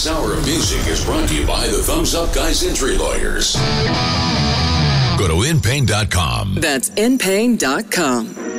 This hour of music is brought to you by the Thumbs Up Guys Injury Lawyers. Go to InPain.com. That's InPain.com.